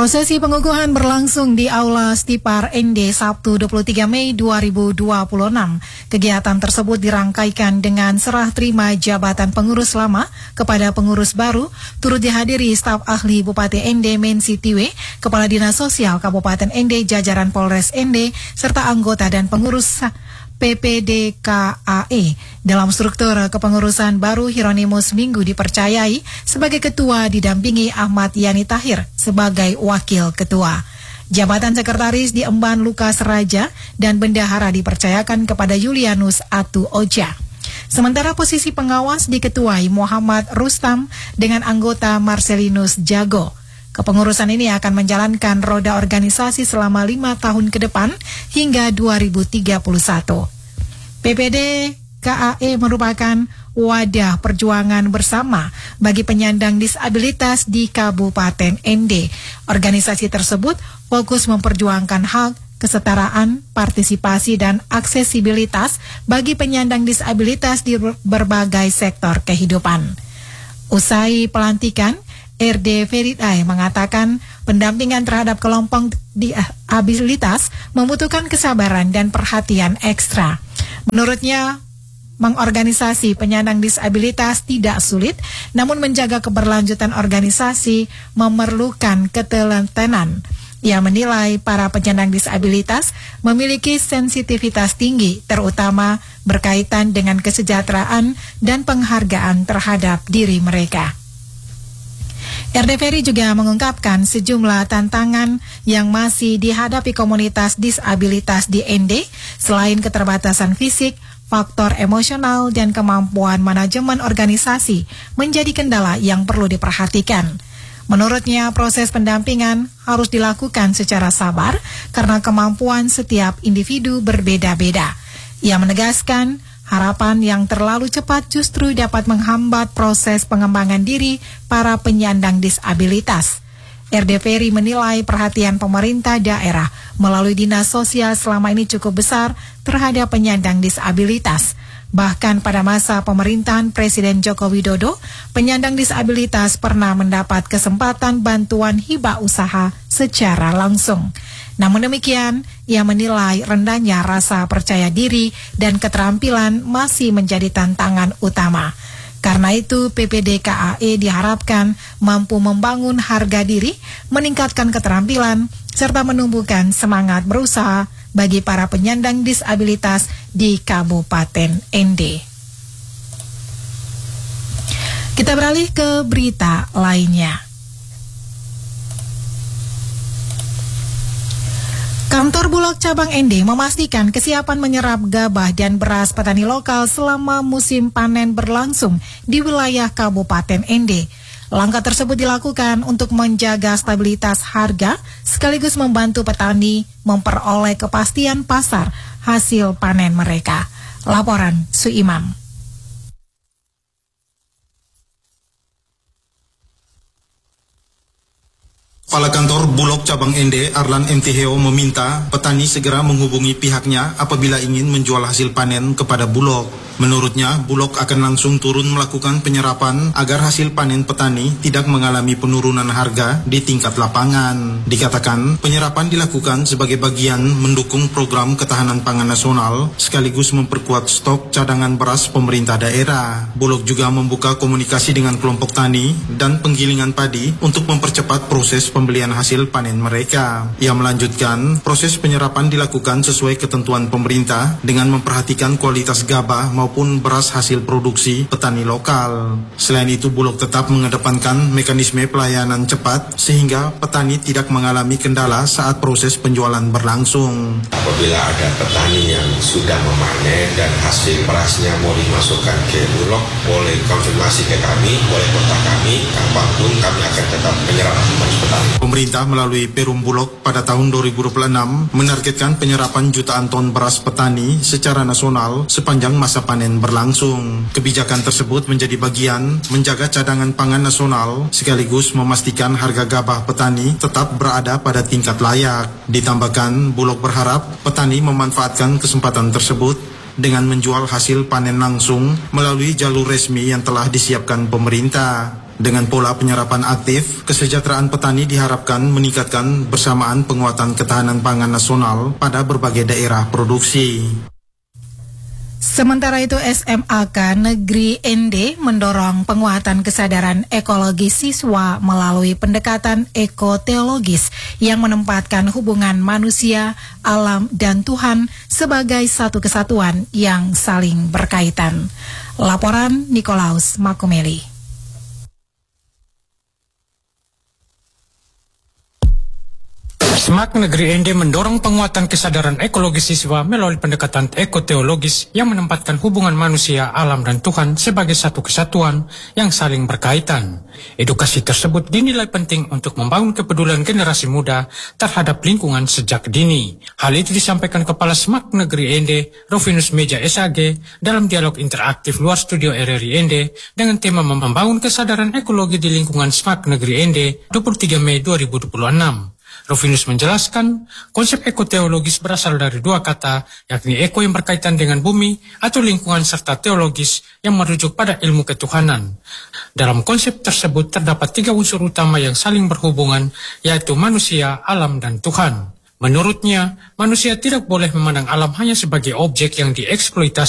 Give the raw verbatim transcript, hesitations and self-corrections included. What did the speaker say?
Prosesi pengukuhan berlangsung di Aula Stipar N D Sabtu dua puluh tiga Mei dua ribu dua puluh enam. Kegiatan tersebut dirangkaikan dengan serah terima jabatan pengurus lama kepada pengurus baru, turut dihadiri staf ahli Bupati N D Mensi Tiwe, Kepala Dinas Sosial Kabupaten N D, jajaran Polres N D, serta anggota dan pengurus P P D K A E. Dalam struktur kepengurusan baru, Hieronymus Minggu dipercayai sebagai ketua, didampingi Ahmad Yani Tahir sebagai wakil ketua. Jabatan sekretaris diemban Lukas Raja dan bendahara dipercayakan kepada Julianus Atu Oja. Sementara posisi pengawas diketuai Muhammad Rustam dengan anggota Marcelinus Jago. Kepengurusan ini akan menjalankan roda organisasi selama lima tahun ke depan hingga dua ribu tiga puluh satu. P P D K A E merupakan wadah perjuangan bersama bagi penyandang disabilitas di Kabupaten N D. Organisasi tersebut fokus memperjuangkan hak, kesetaraan, partisipasi, dan aksesibilitas bagi penyandang disabilitas di berbagai sektor kehidupan. Usai pelantikan, R D Feridai mengatakan pendampingan terhadap kelompok disabilitas membutuhkan kesabaran dan perhatian ekstra. Menurutnya, mengorganisasi penyandang disabilitas tidak sulit, namun menjaga keberlanjutan organisasi memerlukan ketelatenan. Ia menilai para penyandang disabilitas memiliki sensitivitas tinggi, terutama berkaitan dengan kesejahteraan dan penghargaan terhadap diri mereka. R D Ferry juga mengungkapkan sejumlah tantangan yang masih dihadapi komunitas disabilitas di N D, selain keterbatasan fisik, faktor emosional dan kemampuan manajemen organisasi menjadi kendala yang perlu diperhatikan. Menurutnya, proses pendampingan harus dilakukan secara sabar karena kemampuan setiap individu berbeda-beda. Ia menegaskan, harapan yang terlalu cepat justru dapat menghambat proses pengembangan diri para penyandang disabilitas. R D Ferry menilai perhatian pemerintah daerah melalui Dinas Sosial selama ini cukup besar terhadap penyandang disabilitas. Bahkan pada masa pemerintahan Presiden Joko Widodo, penyandang disabilitas pernah mendapat kesempatan bantuan hibah usaha secara langsung. Namun demikian, ia menilai rendahnya rasa percaya diri dan keterampilan masih menjadi tantangan utama. Karena itu, P P D K A E diharapkan mampu membangun harga diri, meningkatkan keterampilan, serta menumbuhkan semangat berusaha bagi para penyandang disabilitas di Kabupaten N D. Kita beralih ke berita lainnya. Kantor Bulog Cabang N D memastikan kesiapan menyerap gabah dan beras petani lokal selama musim panen berlangsung di wilayah Kabupaten N D. Langkah tersebut dilakukan untuk menjaga stabilitas harga sekaligus membantu petani memperoleh kepastian pasar hasil panen mereka. Laporan Suimam. Kepala Kantor Bulog Cabang N D, Arlan M T Heo, meminta petani segera menghubungi pihaknya apabila ingin menjual hasil panen kepada Bulog. Menurutnya, Bulog akan langsung turun melakukan penyerapan agar hasil panen petani tidak mengalami penurunan harga di tingkat lapangan. Dikatakan, penyerapan dilakukan sebagai bagian mendukung program ketahanan pangan nasional sekaligus memperkuat stok cadangan beras pemerintah daerah. Bulog juga membuka komunikasi dengan kelompok tani dan penggilingan padi untuk mempercepat proses pembelian hasil panen mereka. Ia melanjutkan, proses penyerapan dilakukan sesuai ketentuan pemerintah dengan memperhatikan kualitas gabah maupun beras hasil produksi petani lokal. Selain itu, Bulog tetap mengedepankan mekanisme pelayanan cepat sehingga petani tidak mengalami kendala saat proses penjualan berlangsung. Apabila ada petani yang sudah memanen dan hasil berasnya mau dimasukkan ke Bulog, boleh konfirmasi ke kami, boleh kontak kami, kapanpun kami akan tetap menyerap beras petani. Pemerintah melalui Perum Bulog pada tahun dua ribu dua puluh enam menargetkan penyerapan jutaan ton beras petani secara nasional sepanjang masa panen berlangsung. Kebijakan tersebut menjadi bagian menjaga cadangan pangan nasional sekaligus memastikan harga gabah petani tetap berada pada tingkat layak. Ditambahkan, Bulog berharap petani memanfaatkan kesempatan tersebut dengan menjual hasil panen langsung melalui jalur resmi yang telah disiapkan pemerintah. Dengan pola penyerapan aktif, kesejahteraan petani diharapkan meningkatkan bersamaan penguatan ketahanan pangan nasional pada berbagai daerah produksi. Sementara itu, S M A K Negeri N D mendorong penguatan kesadaran ekologi siswa melalui pendekatan ekoteologis yang menempatkan hubungan manusia, alam, dan Tuhan sebagai satu kesatuan yang saling berkaitan. Laporan Nikolaus Makumeli. S M A K Negeri N D mendorong penguatan kesadaran ekologi siswa melalui pendekatan ekoteologis yang menempatkan hubungan manusia, alam, dan Tuhan sebagai satu kesatuan yang saling berkaitan. Edukasi tersebut dinilai penting untuk membangun kepedulian generasi muda terhadap lingkungan sejak dini. Hal itu disampaikan Kepala S M A K Negeri N D, Rovinus Meja S A G, dalam dialog interaktif luar studio R R I N D dengan tema membangun kesadaran ekologi di lingkungan S M A K Negeri N D dua puluh tiga Mei dua ribu dua puluh enam. Rovinus menjelaskan, konsep ekoteologis berasal dari dua kata, yakni eko yang berkaitan dengan bumi atau lingkungan serta teologis yang merujuk pada ilmu ketuhanan. Dalam konsep tersebut terdapat tiga unsur utama yang saling berhubungan, yaitu manusia, alam, dan Tuhan. Menurutnya, manusia tidak boleh memandang alam hanya sebagai objek yang dieksploitasi